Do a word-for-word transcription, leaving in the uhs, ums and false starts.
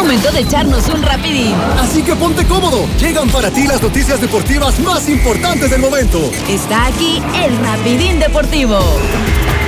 momento de echarnos un rapidín. Así que ponte cómodo. Llegan para ti las noticias deportivas más importantes del momento. Está aquí el Rapidín Deportivo.